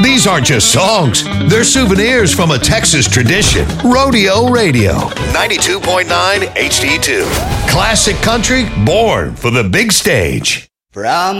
These aren't just songs. They're souvenirs from a Texas tradition. Rodeo Radio, 92.9 HD2. Classic country born for the big stage. From